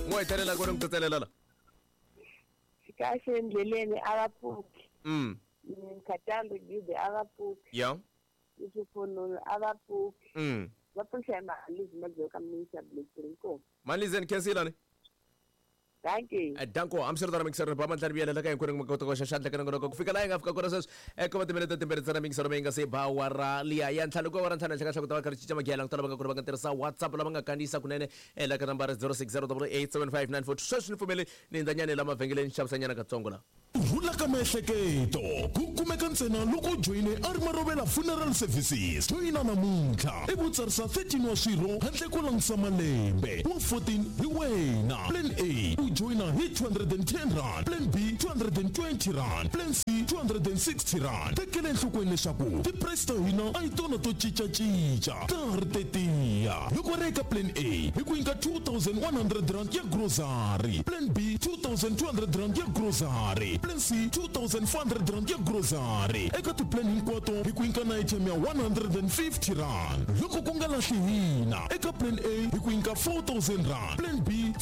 Ngoyitelela kona ngicecelela la. Kahle endleleni akaphuki. Ngikhathanda ngize akaphuki. Yeah. Isifonolo akaphuki. Bapusha imali izimali zokamisa blessing. Malizen kesilani? Thank you. Danko, I'm sure that I'm excited about my time. Like I'm going to go to Shashan, like I'm going to go figure out courses. Echo the minute the temperature serving say Bawara, Lia, and Talugo and Tanaka Chichamagan, Talabaga Tersa, WhatsApp, Lamanga Candy Sakunene, and like a number 0608759 for social family, Nindanya Lama Vangelian Shamsanyaka Tongola. Vula kamehleketo kukumeka ntsena loko joine Armarobela Funeral Services joina namuntlha evutsarisa 13 wa swirho handle ko langisa malembe wa 14 hi wena. Plan A u joina hi 210 rand, Plan B 220 rand, Plan C 260 rand. Tekele enhlokweni leswaku ti-price ta hina a hi tona to cincacinca ta ha ri tetiya. Loko ri eka Plan A hi ku nyika 2100 rand ya grocery, Plan B 2200 rand ya grocery, Plan C 2400 rand ya grocery. Eka ti-plan hinkwato hi ku nyika na item ya 150 rand. Loko ku nga lahli hina eka Plan A hi ku nyika 4000 rand, Plan B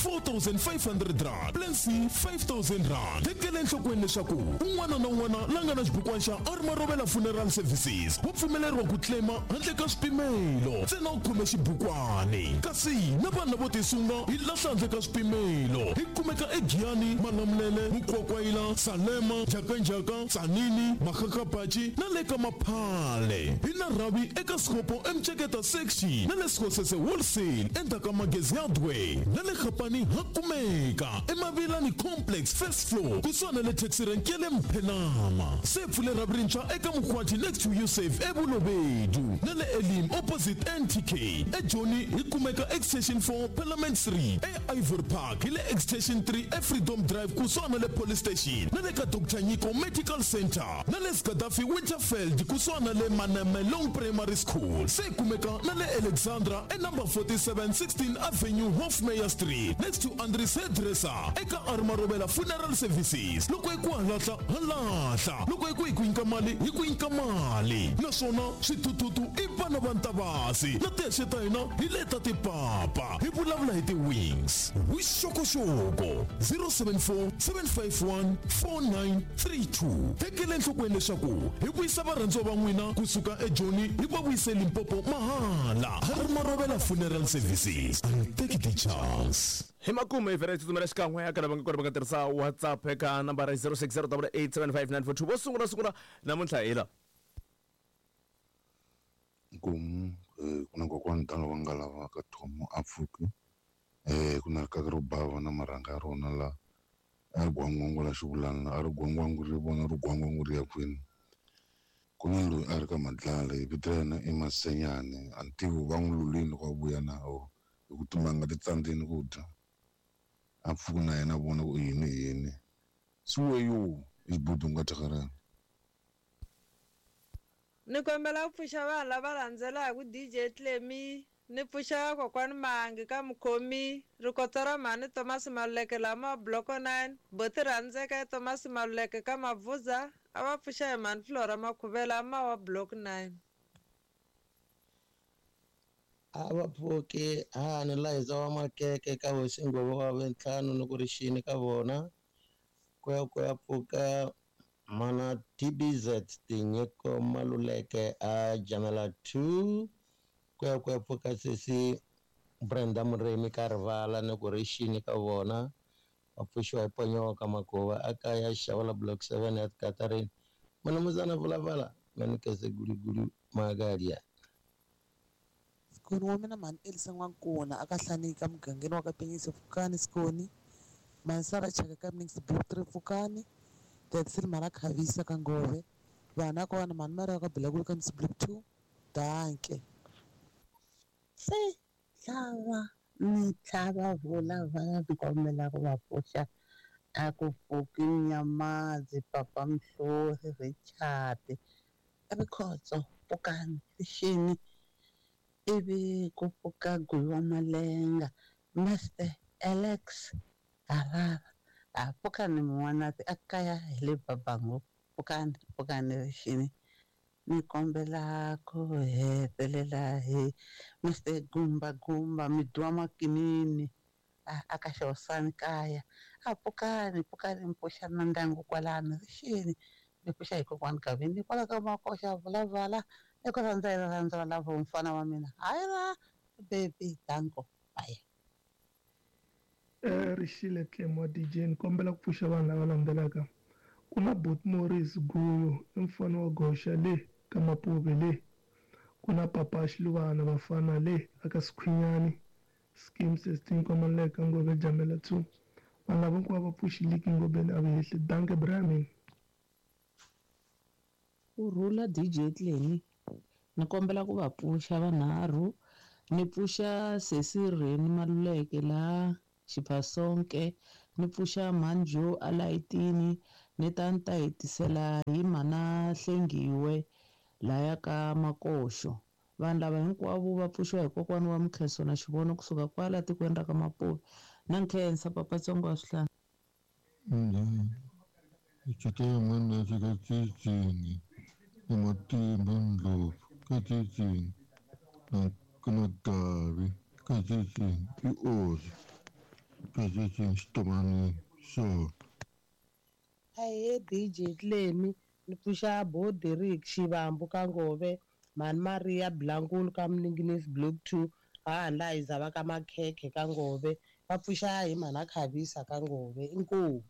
4500 rand, Plan C 5000 rand. Tekele enhlokweni leswaku un'wana na un'wana la nga na xibukwana xa Armarobela Funeral Services wa pfumeleriwa ku claima handle ka swipimelo ntsena u khome xibukwana. Kasi na vanhu lavo tisunga hi lahla handle ka swipimelo hi kumeka eGiyani, Malamulele, Mukwakwayila, Salema, Jakanjaka, Tsanini, Makakapachi na le ka Maphale. Hi na rhavi eka Skopo Mcheketa section na le Skosese wholesale endzhaku ka Magezi Hardware na le Khapani ha kumeka eMavilani complex first floor kusuhana le taxi rank ya le Mphenama. Se pfule rhavi rintshwa eka Mukhwathi next to Yusuf eBulobedu na le Elim opposite NTK eJoni hi kumeka extension 4 Parliament Street eIvory Park hi le extension 3 eFreedom Drive kusuhana le police station na le ka Dr. Nyiko Medical Center na le Skadafi Winterfeld kusuhana le Maneme Long Primary School. Se kumeka na le Alexandra number 4716 Avenue Hofmeyer Street next to Andres Hairdresser eka Armarobela Funeral Services. Loko ku halahla halahla, loko ku nyika mali hi ku nyika mali, naswona switututu i vana va Ntavasi na tixi ta hina hi leta tipapa hi vulavula hi ti-wings. Vuxokoxoko 074-751-4932. Tekele enhlokweni leswaku hi vuyisa varhandziwa va n'wina kusuka eJoni hi va vuyise Limpopo mahala. Armarobela Funeral Services, I'll take the chance. Himakume ifere tutumela xikan'we aka lava nga kona va nga tirhisa WhatsApp eka nambara 060875942 vo sungula namuntlha hila kuna kokwani tano va nga lava ka Thomo Apfuku kuna ka ro bava na maranga ya rona la a gwangwangu la xivulana a ri gwangwangu ri vona ri gwangwangu ri ya kwini. Kuna loyi a ri ka Madlala hi vito yena i Masenyane antivo va n'wi lulini loko a vuya na hi ku timanga titsandzeni ku dya a pfuku na yena vona ku yini siweyo ibudu nga takarana. Ni kombela ku pfuxa vanhu lava landzelaka ku DJ Clemi, ni pfuxa kokwani Mangi ka Mukhomi, Rikotso ra Mhani Thomas Maluleke lama Block 9, Boti Rhandzeka Thomas Maluleke ka Mabvuza, a va pfuxa hi Mhani Flora Makhuvela ma wa Block 9. Ava pfuki ni Liza wa Makeke ka Hosingovo wa Ventlhanu ni ku ri xini ka vona ku ya pfuka mana TBZ Tinyiko Maluleke a Jamela 2 ku ya pfuka sisi Brenda Muremi ka Rivala ni ku ri xini ka vona va pfuxiwa hi Ponyoka Makuva aka ya Xawula Block 7 at Catherine mana muzana vulavala mani kese gulu magadia. Skoni wa mina mani Elisa Nwankona aka Hlani ka mugangeni wa ka Pengisi Fukani Skoni Mansara Chaka ka Mnix Block 3 Fukani Taxi mara Khavisa ka Ngove vana ka wana mani mara ka Bilakulu ka Mnix Block 2 danke se hlava ni tlhava vula va tikomela ku va pfuxa a ku pfuki Nyamazi Papa Mhlori Richard Ebikhotso Pukani xini ivi ku pfuka Gwiwa Malenga Master Alex Harara a Pukani mwana akaya hele babango Pukani xini ni kombela ku hetelela hi Mr Gumba Midwa Makinini aka xihosani kaya a pfukani mi pfuxa na ndyangu kwalano xini ni pfuxa hi kokwani Gavini hikwalaho ka makoxa vulavula i ku rhandza vulavula mfana wa mina hayi ra baby danko bye. Rishile Clem wa DJ ni kombela ku pfuxa vanhu lava landzelaka ku na Bot Morris Guyo i mfana wa Gosha le ka Mapuve le ku na Papa Xiluvana vafana le aka Sikhwinyani Scheme 16 Komaleka Ngove Jamela 2 vanhu lava hinkwavo va pfuxiliki ngobeni a vehehli Danke Brahmin. Kurhula DJ Tleni ni kombela ku va pfuxa vanharhu ni pfuxa Sesireni Maluleke la Xipasonke ni pfuxa Manjo Alayitini ni ta hetisela hi Mana Hlengiwe laya ka Makoxo. Vanhu lava hinkwavo va pfuxiwa hi kokwani wa Mkheso na Xivono kusuka kwala tikweni ra ka Mapuve na nkhensa Papatsongo wa Swihlana. Ichata yin'wana ya fika Tshitsini ni Matimba Ndlopfu ka Tshitsini na Madavi ka Tshitsini i Ozi ka Tshitsini xitomanini xona. Hayi DJ Tlemi ni pfuxa Boderick Xivambu ka Ngove Mani Maria Blankulu ka Mlinginis Block 2 handla hi Zava ka Makhekhe ka Ngove va pfuxa hi Mana Khavisa ka Ngove inkomu.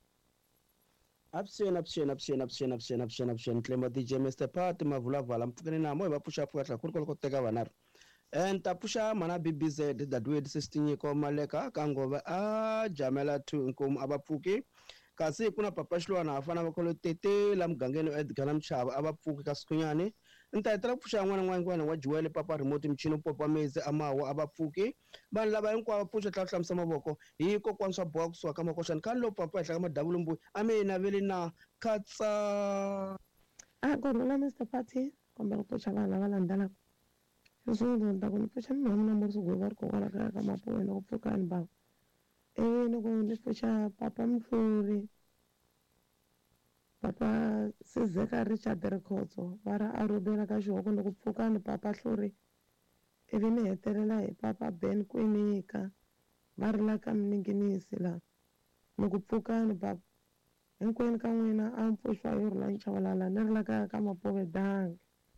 Avuxeni Tlema DJ Mr Party mavulavala mpfukeni namo hi va pfuxa tla ku ri ko teka vanharhu ni ta pfuxa Mana BBZ Dadewedi 16 Nyiko Maleka ka Ngove a Jamela 2 inkomu a va pfuki kasi ku na Papa Xilwana afana va kolo tete la mugangeni Edgar na Mchava a va pfuki ka Sikhwinyani ni ta hetela pfuxa n'wana wa Juwele Papa Remote Mchino Popa Mezi Amawa a va pfuki vanhu lava hinkwavo pfuxa tla hlamisa mavoko hi kokwani swa boha kusuka ka Makoxani ka lo papa hi hlaka madavulumbu a mina vele na khatsa kurhula Mr Party kombela ku pfuxa vanhu lava landzelaka xo sungula ni ta ku ni pfuxa mina mina Murisugu va ri kokwala kaya ka Mapuve na ku pfukani bava ni ku ni pfuxa Papa Mhluri Papa Sizeka Richard Rikhotso va ra a rhobela ka xihoko ni ku pfukani Papa Hluri ivi ni hetelela hi Papa Ben Kwinika va ri la ka Mninginisi la ni ku pfukani papa hinkwenu ka n'wina a mpfuxiwa hi Rhula Nchavalala ni ri la kaya ka Mapuve Dange.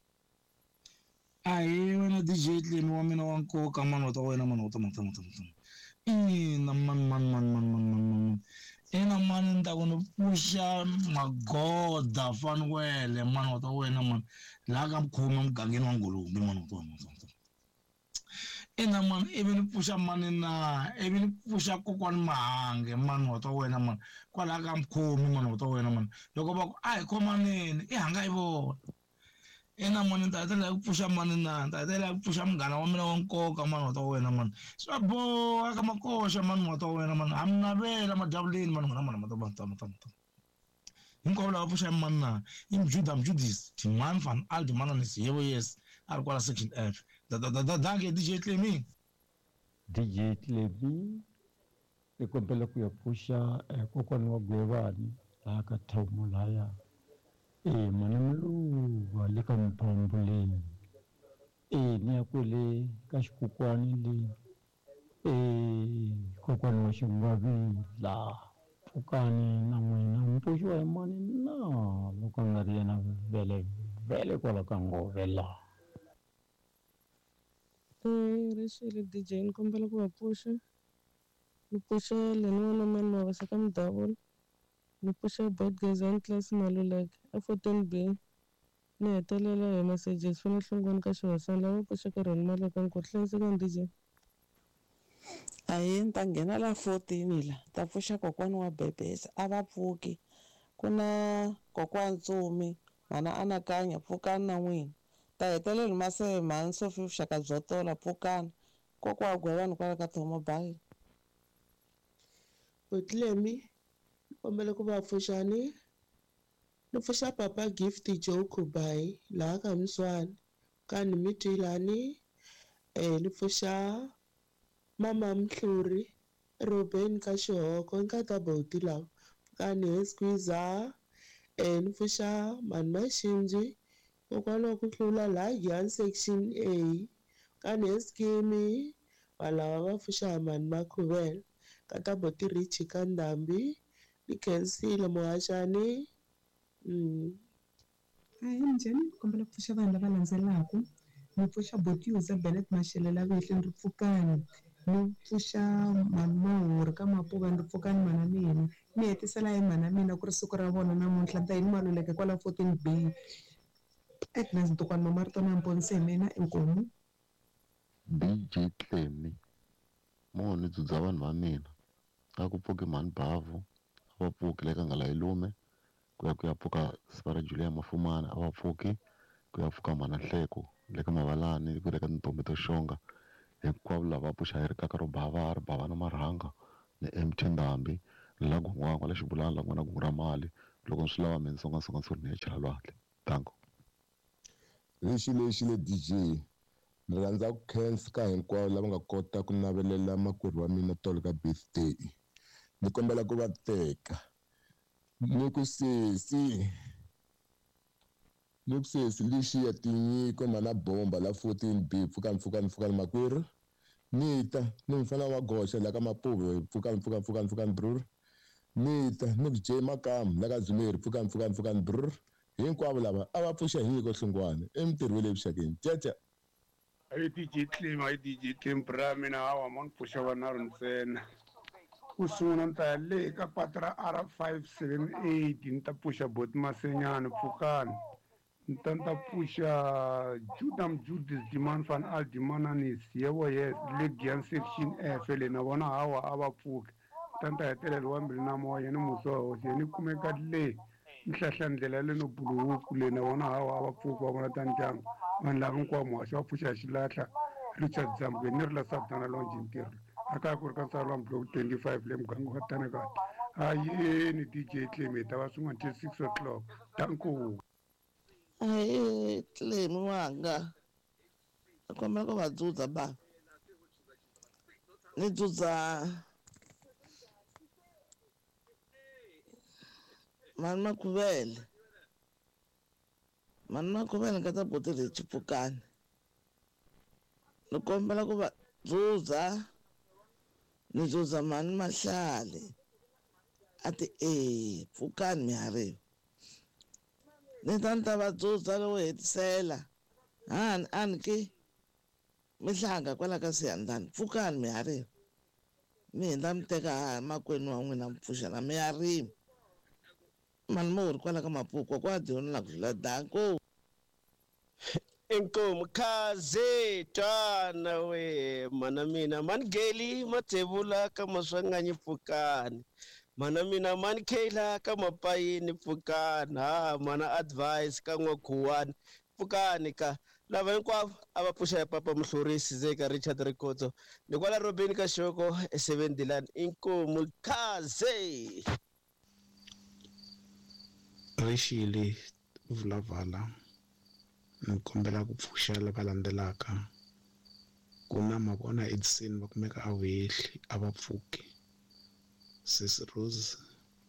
Ahi wena DJ Tlemi wa mina wa nkoka mani ta wena mani ina mani ina mani ni ta ku ni pfuxa Magoda Fanwele mani ta wena mani laha ka Mkhomi emugangeni wa Ngulumbi mani ta wena ina mani ivi ni pfuxa mani na ivi ni pfuxa kokwani Mahange mani ta wena mani kwalaha ka Mkhomi mani ta wena mani loko va ku a hi khomaneni i hanga hi vona ina mani ni ta hetelela ku pfuxa mani na ni ta hetelela ku pfuxa munghana wa mina wa nkoka mani ta wena mani swa boha ka Makoxa mani ta wena mani ha mi navela madavuleni mani n'wina mani mata hinkwavo lava pfuxa mani na i Mjudis Timani Van Aldi Mananis Yevo Yes a ri kwala Section F danke DJ Tlemi. DJ Tlemi ni kombela ku ya pfuxa kokwani wa Gwevani laha ka Thomo laya mani Muluva le ka Mphambo leyi ni ya kwele ka Xikokwani le kokwani wa Xingwavila pfukani na n'wina mi pfuxiwa hi mani na loko nga ri yena vele kwala ka Ngove laha. Rishile DJ ni kombela ku va pfuxa ni pfuxa Leniwana Manova saka Mudavula ni pfuxa Bodgazan Class Maluleke a 14B ni hetelela hi messages fana nhlongwani ka Xihosana lava pfuxaka Reni Maleka nku hlayisekani DJ. Ahi ni ta nghena la 14 la ta pfuxa kokwani wa Bebesa a va pfuki ku na kokwani Tsumi Mana Anakanya pfukani na n'wina ta hetelela hi Maseve Mhani Sofi vuxaka byo tola pfukani kokwa wa Gwevani kwala ka Thomo Bay. Tlemi kombela ku va pfuxani ni pfuxa Papa Gift Joe Kubai laha ka Mswani ka Nimitilani ni pfuxa Mama Mhluri Robin ka Xihoko nkata boti lawa ka ni Squeezer ni pfuxa Mani Maxinji kokwalaho ku hlula laha Giant Section A ka ni Skimi valava va pfuxa Mani Makhuvela ka boti richi ka ndhambi ni khensile muhashani. Hayi njhani kombela ku pfuxa vanhu lava landzelaka ni pfuxa boti user Bennett Mashelela Vihle ni ri Pfukani ni pfuxa Mahuri ka Mapuva ni ri Pfukani mana mina ni hetisela hi mana mina ku ri siku ra vona namuntlha ni ta yini Maluleke kwala 14B Agnes Ntokwani Mamarito na Mponisi hi mina inkomu. DJ Clemi moni dzudza vanhu va mina a ku pfuki mhani bavhu a va pfuki le ka Ngalayilume ku ya pfuka Sipara Julia Mafumana a va pfuki ku ya pfuka mhana Nhleko le ka Mavalani ku le ka Tintombi to Xonga hinkwavo lava pfuxa hi ri kaka ro bava ri bava na marhanga ni MT Ndhambi la Gungwangwa la Xibulani la n'wana Gungu ra Mali loko swi lava mina songasonga nsuri ni ya chela lwandle tango. Lexi le DJ ni rhandza ku khensa ka hinkwavo lava nga kota ku navelela makwerhu wa mina tolo ka birthday ni kombela ku va teka ni ku sesi lexi ya tinyiko mana bomba la 14B pfukani makwerhu nita ni mfana wa Gosha la ka Mapuve pfukani brr nita ni ku J Makamu la ka Dzumeri pfukani brr hinkwavo lava a va pfuxa hi nyiko Hlungwane emitirhi le vuxakeni tjatja. Hi DJ Clem bra mina hawa mon pfuxa vanharhu ntsena ku sungula ni ta ya le ka patu ra R578 ni ta pfuxa boti Masenyana Pfukani ni ta pfuxa Judith Diman van Aldimananis yewo yes Legian section F le na vona hawa a va pfuki ta hetelela wa mbili na moya ni muso wa hosi ni kumeka le nhlahla ndlela le no buluku le na vona hawa a va pfuki va vona ta ndyangu vanhu lava hinkwavo muhaxi wa pfuxa hi xilahla Richard Zambwe ni ri la Sabdana Lonje ntirho a kaya ku ri ka ntswalo wa block 25 le muganga wa Tanekati hayeni DJ Clem hi ta va swin'wana till 6 o'clock tanku. Hayi Clem wanga a kombela ku va dzudza ba ni dzudza mani Makuvele ka ta boti Richi Pfukani ni kombela ku va dzudza ni dzudza mani Mahlale a ti Pfukani mihariva ni ta va dzudza lowo hetisela ani ki mihlanga kwala ka Siyandhani Pfukani mihariva mi hindza mi teka makwenu wa n'wina mpfuxa na mihariva mani Mahuri kwala ka Mapuva kwa diyoni la ku hlula danko. Inkomu khaze twana we mana mina mani Geli Mathebula ka Maswanganyi Pfukani mana mina mani Kayla ka Mapayini Pfukani mana advice ka N'wakhuwani Pfukani ka lava hinkwavo a va pfuxa hi Papa Muhlurisi ze ka Richard Rikotso ni kwala Robin ka Shoko 7 Dilan inkomu khaze. Rixile Vulavala ni kombela ku pfuxa lava landzelaka ku na Mavona Edison va kumeka a Vuhehli a va pfuki Sis Rose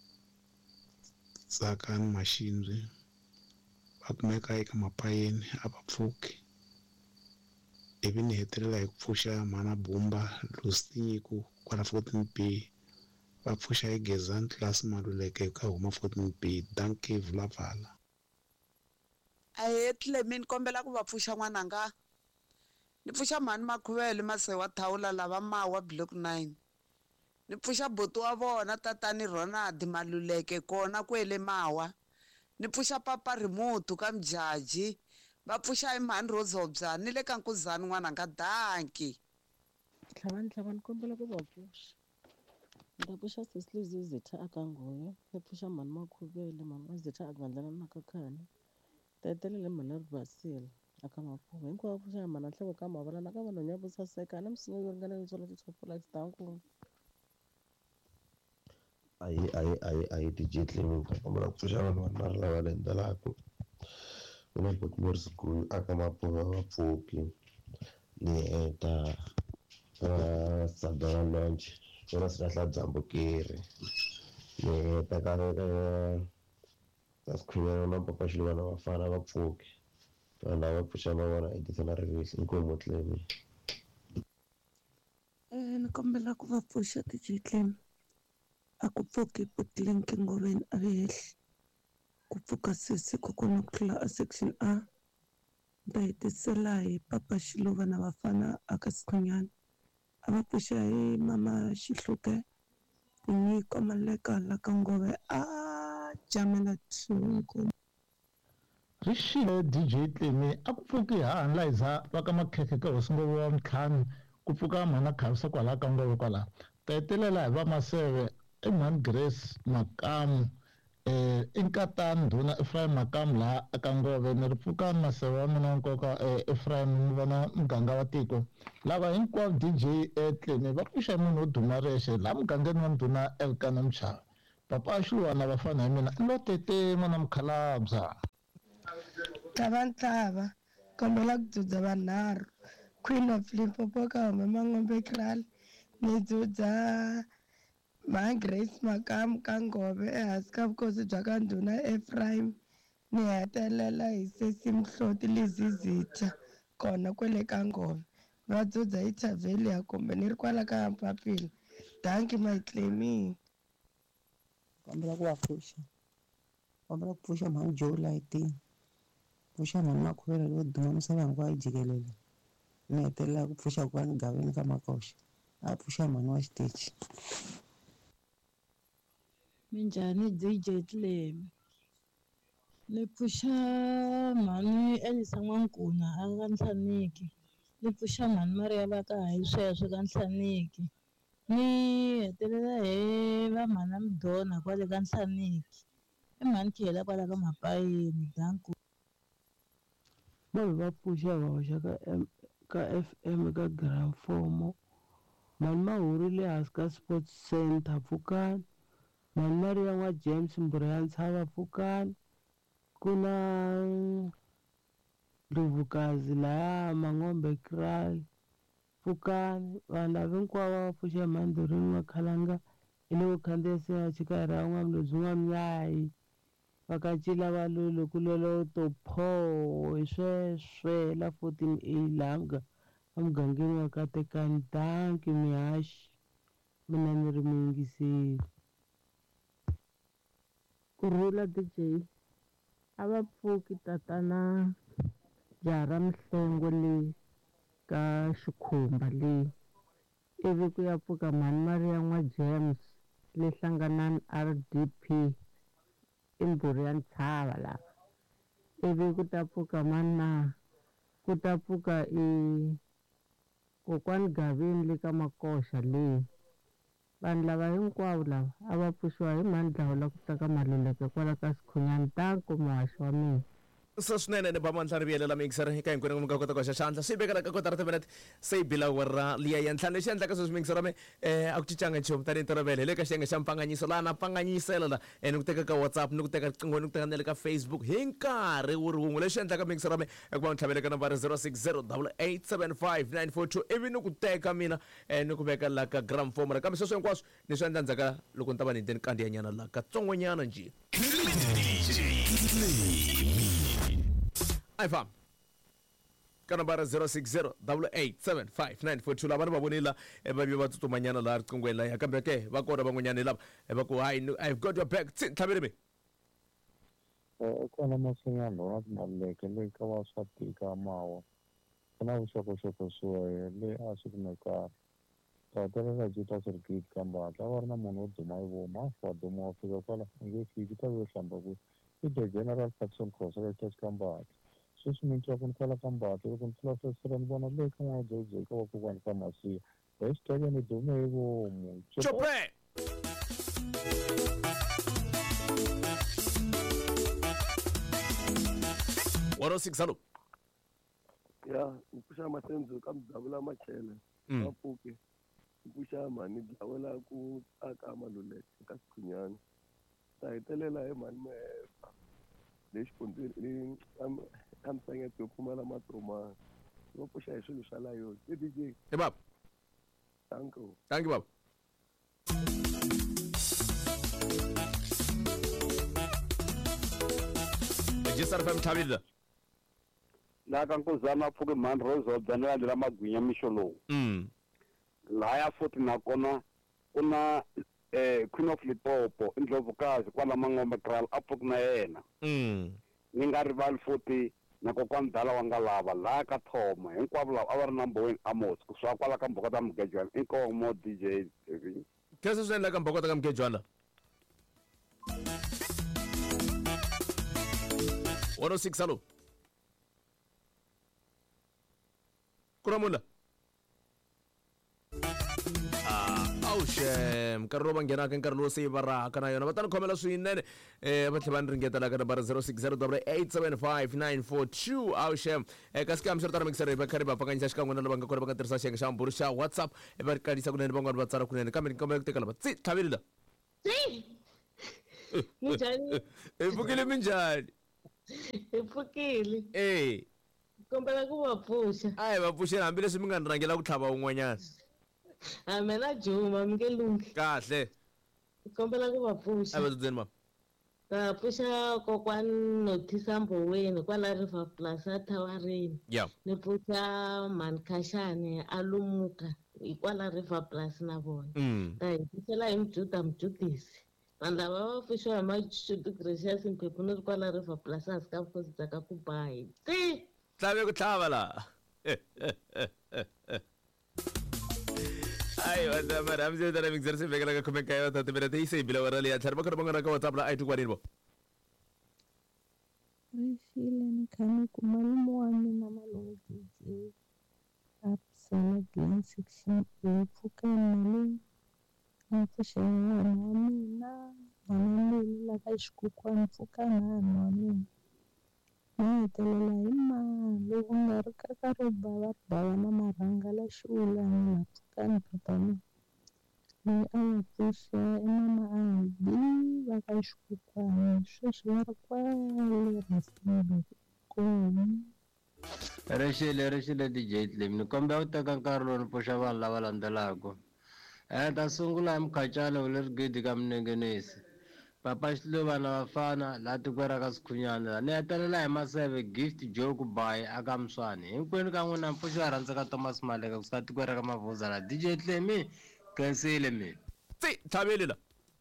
Tsakani Mashinzwe va kumeka eka Mapayeni a va pfuki ivi ni hetelela hi ku pfuxa Mana Bumba Lucy Nyiko kwala 14B va pfuxa hi Gezani Class Maluleke ka huma 14B Danke Vulavala. Ahe Clem ni kombela ku va pfuxa n'wananga ni pfuxa mhani Makhuvele Masewa Thawula lava mawa block 9 ni pfuxa boti wa vona tatani Ronald Maluleke kona kwele mawa ni pfuxa Papa Rimutu ka Mjaji va pfuxa hi mhani Rozobya ni le ka Nkuzani n'wananga Danki. Tlhavani kombela ku va pfuxa ni ta pfuxa Cecily Zitha aka Ngoyo ni pfuxa mhani Makhuvele mhani Zitha akandlana na kakhani ta hetelela mhani Basile aka Mapuva hinkwavo pfuxa mhani Nhleko ka Mavala na ka vanhu nya vo saseka na misingo yo ringana leswaku ti-chocolates tanku. Ayi DJ Clem kombela ku pfuxa vanhu vanharhu lava landzelaka ku na Boti Morris Gulu aka Mapuva va pfuki ni heta Sabdana Lonje Jonas Silahla Dzambukeri ni heta ka Sikhumelo na Papa Xiluvana Vafana va pfuki vanhu lava pfuxa Mavona Edison na Rivihle inkomu Clem. Ni ni kombela ku va pfuxa DJ Clem a ku pfuki Putlinki Ngoveni a ve henhla ku pfuka sisi kokwana ku tlula a section A ta hetisela hi Papa Xiluva na vafana aka Sikhonyana a va pfuxa hi Mama Xihluke Nyiko Maleka la ka Ngove a jamela thunku rixile DJ Clem a ku pfuki handla iza va ka makhekhe ka hosingovo wa Mtlhanu ku pfuka mhana khavisa kwala ka Ngove kwala ta hetelela hi va Maseve Mani Grace Makamu inkatani ndhuna Ephraim Makamu laha aka Ngove ni ri pfuka Maseve wa mina wa nkoka Ephraim ni vona muganga wa tiko lava hinkwavo DJ Clem va pfuxa munhu wo duma rexe laha mugangeni wa ndhuna Elkana Mchava Papa Xiluva na vafana hi mina lo tetema na mukhalabya Ntava kombela ku dzudza vanharhu Queen of Limpopo ka hume Mangombe Kral ni dzudza Grace Makamu ka Ngove ehansi ka vukosi bya ka ndhuna Ephraim ni hetelela hi Sesi Mhloti Lizizitha kona kwele ka Ngove va dzudza hi Tavelia kumbe ni ri kwala ka Mpapila danki my Clem kombela ku va pfuxa kombela ku pfuxa mhani Joe Lighting pfuxa mhani Makhuvela lo duma misava hinkwayo jikelele ni hetelela ku pfuxa kwani Gaveni ka Makoxa a pfuxa mhani wa xiteji Minjhani DJ Clem ni pfuxa mhani Elisa N'wankuna a ka Nhlaniki ni pfuxa mhani Maria va ka hayi sweswo ka Nhlaniki ni hetelela hi va mhana Mdona kwale ka Nhlaniki i mhani Khela kwala ka Mapayeni danku va pfuxa va hoxa ka FM ka Gramfomo mhani Mahurile hansi ka Sports Center Pfukani mhani Maria N'wa James Mbura ya Ntshava Pfukani ku na Ndlovukazi laya Mangombe Kral Pfukani vanhu lava hinkwavo va pfuxa mhani Doreen Makhalanga hi le ku khandziyisiwa chikari ra N'wamlobyi N'wamnyayi va ka Cila Valulu ku lolo Topho hi sweswe la 14A laha emugangeni wa ka Tekani danki Mihashi mina ni ri muyingiseri kurhula DJ a va pfuki tatana jaha ra Mihlengo leyi ka Xikhumba leyi ivi ku ya pfuka mhani Maria N'wa James leyi hlanganani RDP i Mbhuri ya Ntshava lava ivi ku ta pfuka ku ta pfuka kokwani Gaveni le ka Makoxa leyi vanhu lava hinkwavo lava a va pfuxiwa hi mhani Dlawula ku teka Maluleke kwala ka Sikhonyani danku muhaxi wa mina swinene ni bamantla ri viyelela mixer eka hinkwenu mi nga kota ku hoxa xandla swi bekela ka kotara timinete se yi bila wara liya ya ntlhanu lexi endlaka sweswi mixer wa me a ku cincanga nchumu tanihi ntolovelo hi le ka xiyenge xa mpanganyiso laha na pfanganyisela la ni ku teka ka WhatsApp ni ku teka riqingho ni ku teka na le ka Facebook hi nkarhi wu ri wun'we leswi endlaka mixer wa me i ku va mi tlhaveleka nambara 06088759442 ivi ni ku teka mina ni ku veka la ka Gramfomo kambe sweswo hinkwaswo ni swi endla ndzhaka loko ni ta va ni ndeni kandiyanyana la katsongoanyana njhe iFam ka nambara 06088759442 lava ni va vonile va vi va tsutsumanyana laha riqingweni laya kambe ke va kona van'wanyana lava va ku hayi I've got your back tlhaveli me kona masanyana na Maluleke leyi ka va swa tika mawa ku na vuxokoxoko swo le a swi kumeka tatelela jita circuit kambe hatla va ri na munhu wo duma hi voma wa duma wa fika kwala nge fiki ta ve hlamba ku i the general Jackson Cross ka church kambati sweswi mintswa ku ni kwala kambati loko ni tlula festival ni vona leyi ka n'wana Jojo ka vakokwani ka Masiya hi xiteke ni dume hi vomu chope waro sixalo ya mpusha matenzo ka Mdzavula Machele Mapuke mpusha mani Dlawela ku aka Maluleke ka Sikhonyani ta hetelela hi mani Mefa lexi kondzeni amsanya to phumala matroma wo pusha hi swilo swa layo DJ baba thank you baba Jisar fam thabida la ka nkuzama pfuke mani Rose obyanela ndela magwinya mixolo laya futhi nakona kuna Queen of Limpopo Indlovukazi kwala Mangombe Kraal apho kuna yena ni nga rivali futhi na kokwana Dala wa Ngalava la ka Thoma hinkwavo lava a va ri number 1 Amos kuswa kwala ka Mbokota Mugejwana inkomo DJ kese swi endla ka Mbokota ka Mugejwana 106 hallo kuramula awushem nkarhi lowu va nghenaka nkarhi lowu se va raka na yona va ta ni khomela swinene va tlhela va ni ringetela ka nambara 0608759942 awushem kasi kambe swi ri tani mikiseri va karhi va pfanganyisa xikan'we na lava nga kona va nga tirhisa xiyenge xa mburu xa WhatsApp va ri kanisa kunene van'wani va tsara kunene kambe ni kombela ku teka lava tlhaveli la Minjani? hi pfukile minjhani Hi pfukile. kombela ku va pfuxa a hi va pfuxeni hambileswi mi nga ni rhangela ku tlhava un'wanyana mina Juma mi nge lungi kahle kombela ku va pfuxa a va tsutseni mama ta pfuxa kokwani Nothisa Mboweni kwala River Plus a Thawarini ni pfuxa Mankhashane a Lumuka hikwala River Plus na vona ta hi pfuxela hi Mjudisi vanhu lava va pfuxiwa hi Mashudu Gracious Mphephu ni ri kwala River Plus a sika fosi dzaka ku bayi tlave ku tlhava la ai wanda mara amze da mix zerse vegala ka comment kayo ta tebere te ise bila warali ya tharba ka bangana ka WhatsApp la ai tu kwarini bo Rishile ni khani ku malume wa mina Malungu DJ Absala Glen section pfuka mali na pfuxa n'wana wa mina mama la ka xikukwana pfuka n'wana wa mina ni hetelela hi mali ku nga ri ka ri bava na marhanga la xiwulani la pfukani papa mina loyi a va pfuxa i mama Abi va ka xikukwana sweswi va ri kwale Rustenburg kona Rishile DJ Slim ni kombela ku teka nkarhi lowu ni pfuxa vanhu lava landzelaka ta sungula hi Mkhacani wa le Rigidi ka Minengenesi Papa Xilova na vafana la tikweni ka Sikhunyana ni hetelela hi Maseve Gift Joe Kubayi aka Mswani hinkwenu ka n'wina mpfuxi wa rhandzaka Thomas Maleka kusuka tikweni ka Mavhuza la DJ Slim kensile mina tlhaveli la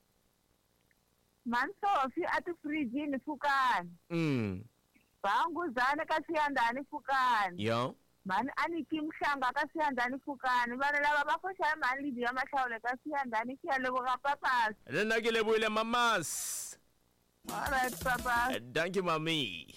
Mansofi ati fridge Fukani Banguzane ka Siyandani Fukani mani aniki Mhlanga ka Siyandani Fukani vanhu lava va pfuxa mani Lidiya Mahlawule ka Siyandani ki ya leboga papas nna ke lebohile mamas alright papas thank you mami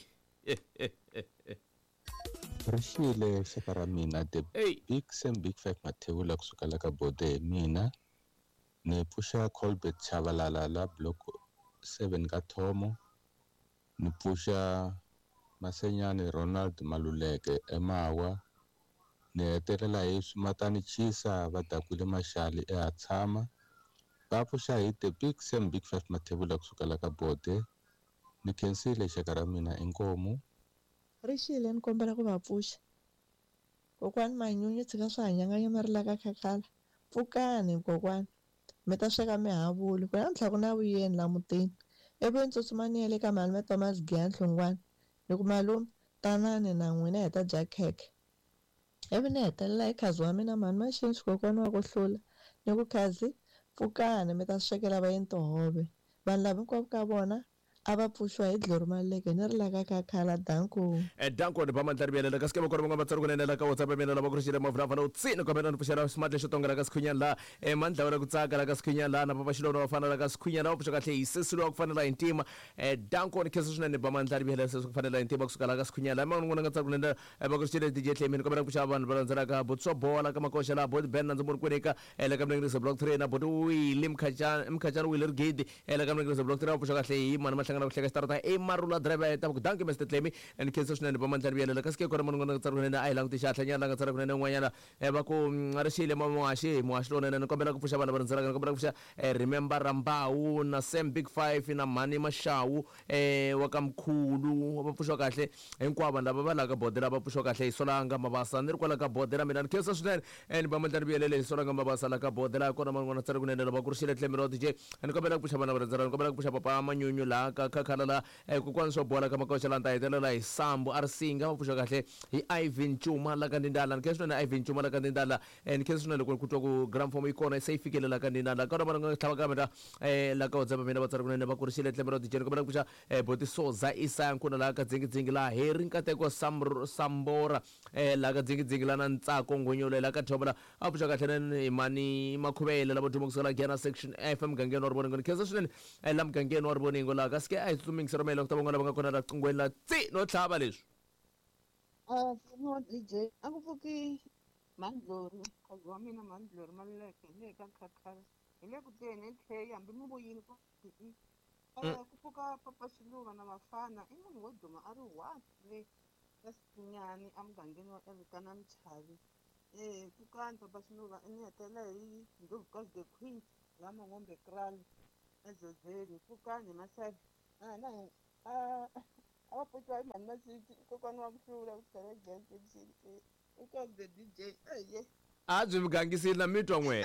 Rishile xaka ra mina the big Sam Big Five Mathebula kusuka la ka bote hi mina ni pfuxa Colbert Chavalala la block 7 ka Thomo ni pfuxa Masenyani Ronald Maluleke emawa ni hetelela hi Swimatani Chisa va Dakwile Mashali eHatshama va pfuxa hi the big Sam Big Five Mathebula kusuka la ka bote ni khensile xaka ra mina inkomo Rishile ni kombela ku va pfuxa kokwani Manyunyu tshika swi hanyanganya mi ri la ka Khakhala pfukani kokwani mi ta sweka mihavula ku namuntlha ku na vuyeni la mutini ivi ni tsutsumani ya le ka malume Thomas Giya Nhlongwane ni ku malume tanani na n'wina hi ta dya khekhe ivi ni hetelela hi khazi wa mina mani Maxinchi kokwani wa ku hlula ni ku khazi pfukani mi ta swekela vayeni tihove vanhu lava hinkwavo ka vona a va pfuxiwa hi Dlori Maluleke ni ri la ka Khakhala danko danko ni bama ntaribelela ka sike va kona van'wana va tsari kunene la ka WhatsApp ya mina lava ku ri xile mavula fana u tsini kombela ni pfuxela smart lexo tonga la ka Sikhunyana la mandlawa la ku tsaka la ka Sikhunyana la na papa xilona va fana la ka Sikhunyana va pfuxa kahle hi sesilo wa ku fanela hi ntima danko ni khensa swinene bama ntaribelela seswi ku fanela hi ntima kusuka la ka Sikhunyana la man'wana nga tsari kunene va ku ri xile DJ Slim ni kombela ku pfuxa vanhu va landzelaka Botso Bola ka Makosha la Bot Ben nandzo muri kweneka la ka Mlengisa block 3 na Bot Willy Mkhacani Willy Rigidi la ka Mlengisa block 3 va pfuxa kahle hi mani mahlangana ku hleka starta Marula driver ta ku danke Mr Tlemi and khensa swinene bama ntaribelela ka sike kona munhu nga tsari kunene a hi langutisa hlanyana nga tsari kunene n'wanyana va ku ri xile mwaxi lona ni kombela ku pfuxa vanhu va rhandzaka ni kombela ku pfuxa Remember Rambawu na Sam Big Five na Mani Mashawu wa ka Mkhulu va pfuxa kahle hinkwavo vanhu lava va la ka bodela va pfuxa kahle hi Solanga Mabasa ni ri kwala ka bodela mina ni khensa swinene ni bama ntaribelela hi Solanga Mabasa la ka bodela kona munhu nga tsari kunene lava ku ri xile Tlemi ro DJ ni kombela ku pfuxa vanhu va rhandzaka ni kombela ku pfuxa papa Manyunyu la ka la khakhala la kokwani swo bola ka makoxa la ta hetelela hi Sambo Arsinga va pfuxa kahle hi Ivan Chuma la ka Ndindala ni keswi na Ivan Chuma la ka Ndindala ni keswi na loko ku twa ku gram form ikona se ifikelela ka Ndindala ka rona nga tlhava ka meta la ka WhatsApp mina vatsari kunene va kurishile tlembero dijeni ko mara ku pfuxa boti Soza Isankuna la ka dzingi la heri nkateko Sambora la ka dzingi la na Ntsako Ngonyolo la ka Thobela a pfuxa kahle imani makhuvele la bodumo kusala gena section FM gangeni wa ribona ngoni kesa swinene la mgangeni wa ribona ngo la ka ske a itsumingisa romela ku tabonga lava nga kona la qingweni la tsi no tlhava leswi no DJ akupfuki Mandlori kazi wa mina Mandlori Maluleke le ka Khakhala hi le ku teni tlhe hambi mi vuyini ku pfuka Papa Shiluva na Mafana i munhu wo duma a ri one le ka Sinyani a mugangeni wa Evikana Mchavi pfukani Papa Shiluva ni hetela hi Ndovukati the Queen la Mangombe Kral eZodzeni pfukani Masai a putwa hi mani Masiti kokwana wa kuhlula ku tlhela Jackson because the DJ a byi mugangisile na mitwa n'we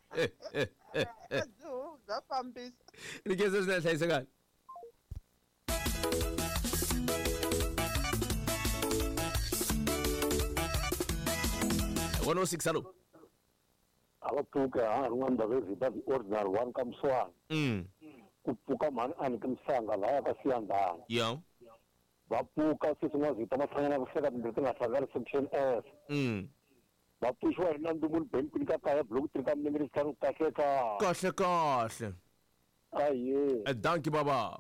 bya fambisa ni kese swinene hlayisekani 106 hello abaphuka rin'wana vezita the ordinary one kamswana kupfuka mhani ani kimsanga laya ka Siyandhani yo vapfuka sisi n'wazita mahlangana kuseka timbirhi ti nga hlangani section S vapfuxiwa hi Nandumuni Benkwini ka kaya block 3 ka Mlengeni Sihlangu kahle aye danki baba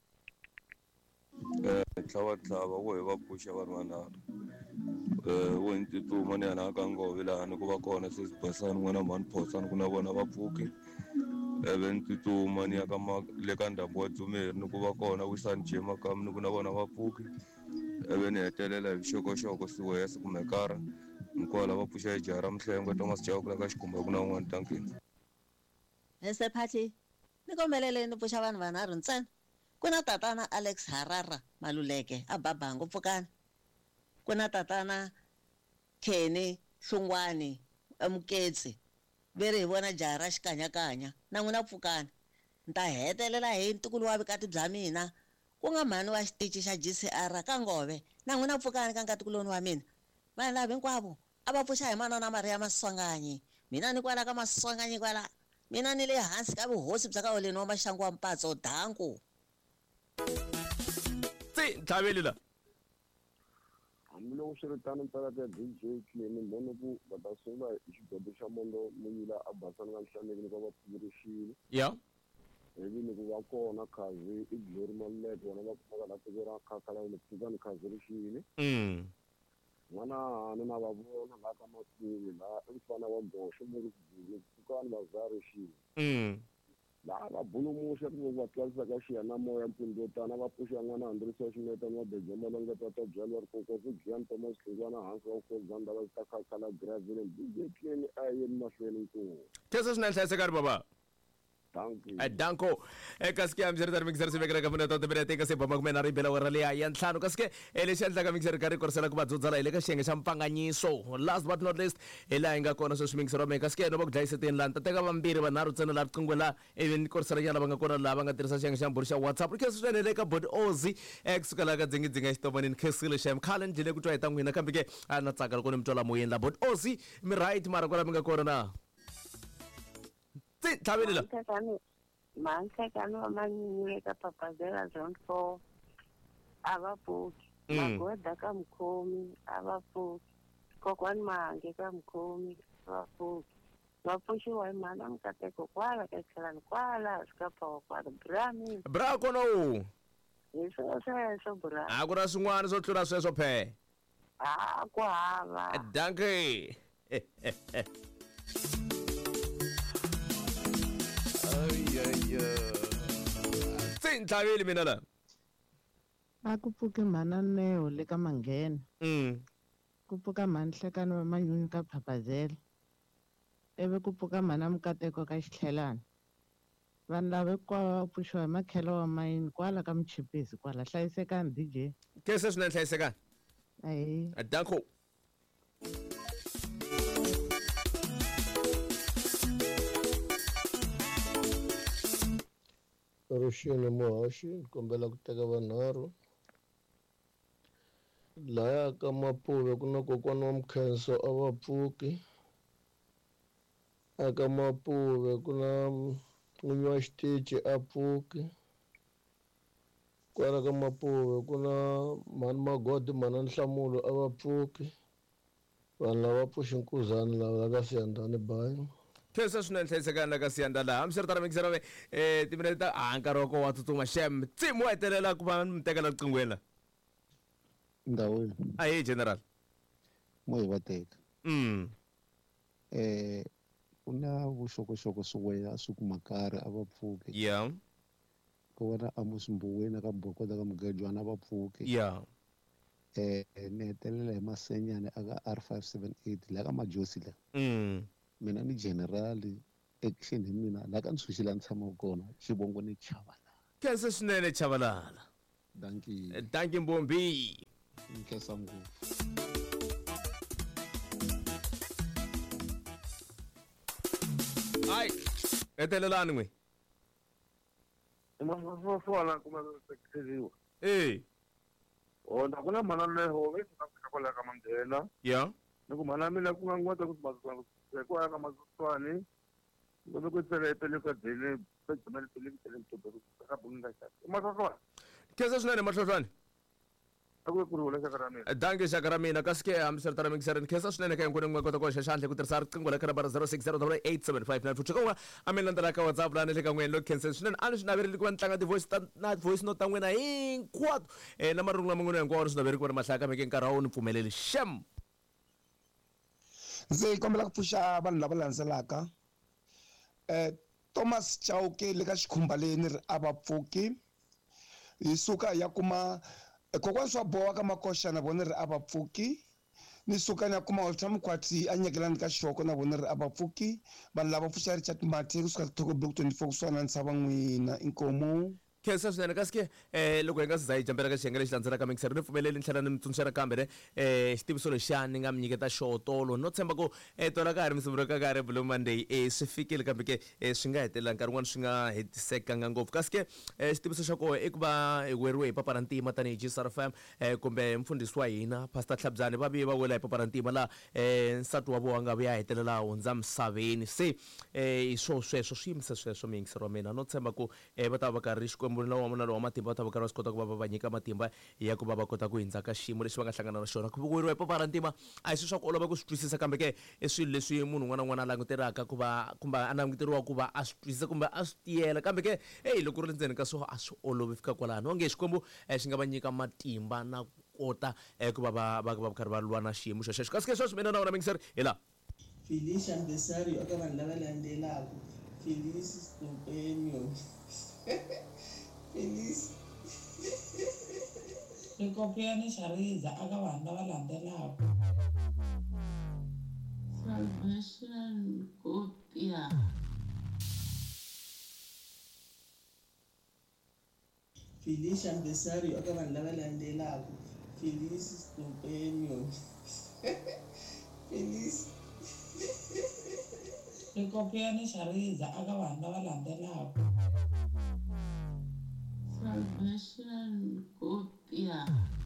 tlhava wo hi va pfuxa vanhu vanharhu wo ntituma ni yana ka Ngove laha ni ku va kona sesibasani n'wana mani Phosani ku na vona vapfuki eve ntituma ni ya ka le ka ndhambu wa Dzumeri ni ku va kona Wisani Jema kam ni ku na vona vapfuki eve ni hetelela hi vuxokoxoko siwe ya Sikumekara nkwala va pfuxa hi Jara Mhlengwe Thomas Chauke ka Xikumba ku na un'wana tankini Mr. Phathi ni kombelele ni pfuxa vanhu vanharhu ntsena ku na tatana Alex Harara Maluleke a Babango Pfukani ku na tatana Kenny Hlungwani Muketsi veri hi vona Jara Xikanyakanya na n'wina Pfukani ni ta hetelela hi ntukulu wa vikati bya mina ku nga mhani wa xitichi xa GCR ka Ngove na n'wina Pfukani ka nkatikuloni wa mina vanhu lava hinkwavo a va pfuxa hi manana Maria Maswanganyi mina ni kwala ka Maswanganyi kwala mina ni le hansi ka vuhosi bya ka Oleni wa Maxangu wa Mpatso Danku thaveli la hambiloko swi ri tano mpela ka DJ Clean mbona ku va ta sungula hi xigodo xa mondo muyila a basani ka nhlaneki ni ka va pfurixile ya ivi ni ku va kona khazi i Glory Maluleke vona va kumaka la tiko ra Khakhala ni pfukani khazi rixile n'wana hani na va vona la ka Masivi la i mfana wa Gosho muri pfukani va za rixile laha va bulumuxa ku va tlasisa ka xiyanamoya mpundzu yo tana va pfuxa n'wana Andrisa Ximetani wa Bejemolongeta ta byala ri koko ku Giant Thomas Hlungwana hansi wa Fozanda va ta Khakhala Gravile DJ Clean a yeni mahlweni nkulu kesa swinene hlayisekani baba danko eka ske amjeri tar mixer se vekera ka mona to tebere teka se bama kumena ri bela wara le ya ntlhanu ka ske lexi endlaka mixer ka ri korsela ku va dzodzala ile ka xiyenge xa mpanganyiso last but not least ila inga kona so mixer me ka ske no ba ku dlayiseteni la ta teka vambirhi vanharhu tsena la riqingwela even korsela nyana va nga kona la va nga tirhisa xiyenge xa mburi xa WhatsApp ri kesa swinene le ka Bot Ozi kusukela ka dzingi xitomanini khesile xa mkhale njile ku twa hi ta n'wina kambe ke a na tsaka loko ni mtwala moyeni la Bot Ozi mi right mara kwala mi nga kona na thaveli la manhlekani wa manyinyi ka Papazela zone 4 a va pfuki Magoda ka Mkhomi a va pfuki kokwani Mange ka Mkhomi a va pfuki va pfuxiwa hi mhani a Mkateko kwala ka tlhelani kwala sika pawa kwala bra kono hi sweswo bra a ku na swin'wana swo tlula sweswo phe a ku hava danke tlaveli mina la a ku pfuki mhana Neo le ka Manghena ku pfuka mhani Nhlekani wa Manyunyu ka Phapazela ivi ku pfuka mhana Mukateko ka Xitlhelani vanhu lava hinkwavo va pfuxiwa hi makhelo wa mayini kwala ka Mchipisi kwala hlayisekani DJ kese swinene hlayisekani danko Rushini Muhashi kombela kuteka vanharhu laya ka Mapuve kuna kokwana wa Mkhenso a va Pfuki aka Mapuve kuna n'winyi wa xitichi a Pfuki kwala ka Mapuve kuna mani Magodi mana Nhlamulo a va Pfuki vanhu lava Pfuxi Nkuzani lava ka Siyandhani Bayo khensa swinene hlayisekani ka Siyanda laha hambiswiritano mikisera timinete ta nkarhi wa ko wa tsutsuma shem tsimu wa hetelela ku va mi tekela riqinghweni la ndhawini ahe general mo hi va teka ku na vuxokoxoko swin'wana swi ku Makari a va Pfuki ya ku vona Amos Mboweni aka Bokota ka Mugejwana a va Pfuki ya ni hetelela hi Masenyane aka R578 la ka Majosi la mina ni generali action hi mina la ka Ntshunxila ni tshama kona xivongo ni Chabalala khensa swinene Chabalala danki Mbombi nkhensa ngopfu ai hetelelani n'we swona kuma sekeriwa onda kuna mana leho ve sina fika kwala ka Mandela ya ni ku mana mina ku nga ngwata ku mazwana ku ya ka mazwana ngoba ku tsela pele ka dele pe tsama pele pele mtoto ka bunga ka masaswa khensa swinene mahlohlwane danke xaka ra mina kasi ke hambiswiritano mikisera ni khensa swinene ka hinkwenu n'we kota ku hoxa xandla ku tirhisa riqingho la ka nambara 06087594 chika un'we a mi landzela ka WhatsApp laha ni le ka n'wenu lo khenseni swinene a ni swi naverile ku va ni tlanga voice note ta n'wina hinkwato na marungu lama n'wina hinkwawo ni swi naverile ku va ni mahlaya kambe ke nkarhi wa wu ni pfumeleli shem ndzi kombela ku pfuxa vanhu lava landzelaka Thomas Chauke le ka xikhumba leyi ni ri a va Pfuki hi suka ya kuma kokwani swa boha ka Makoxa na vona ri a va Pfuki ni suka ni ya kuma Walter Mukhwati a nyekelani ka Xihoko na vona ri a va Pfuki vanhu lava pfuxa Richard Mati kusuka Thoko Block 24 kusuka na Ntshava n'wina inkomo khensa swinene kasi ke loko hi nga siza hi jambela ka xiyenge lexi landzelaka mikisero ni pfumeleli ni tlhela ni mi tsundzuxa nakambe xitiviso lexiya ni nga mi nyiketa xotolo no tshemba ku tola ka ha ri misumuro ka ha ri Blue Monday swi fikile kambe ke swi nga hetelela nkarhi wun'wana swi nga hetisekanga ngopfu kasi ke xitiviso xa koho i ku va hi weriwe hi papa ra ntima tanihi Gisar FM kumbe mfundhisi wa hina Pastor Tlhabzani va vi va wela hi papa ra ntima laha nsati wa vona nga vi ya hetelela hundza misaveni se hi swo sweswo swiyimisa sweswo miyingisero wa mina no tshemba ku va ta va karhi xikwembu na wa wa matimba va ta va karhi va swi kota ku va va nyika matimba ya ku va va kota ku hindza ka xiyimo lexi va nga hlangana na xona ku weriwa hi papa ra ntima a hi swilo swa ku olova ku swi twisisa kambe ke i swilo leswi munhu un'wana na un'wana a langutelaka ku va kumbe a languteriwa ku va a swi twisisa kumbe a swi tiyela kambe ke loko ri ndzeni ka swona a swi olovi fika kwalano onge xikwembu xi nga va nyika matimba na kota ku va va karhi va lwa na xiyimo xo xexo kasi ke sweswi mina na wona mingiseri hi laha Felicia Mbesario aka vanhu lava landzelaka Felice Stopenio Felice Rikopiani Shariza aka vanhu lava landzelaka Salvation Kopia Felicia Mbesario aka vanhu lava landzelaka Felice Stopenio Felice Rikopiani Shariza aka vanhu lava landzelaka Salvation Kopia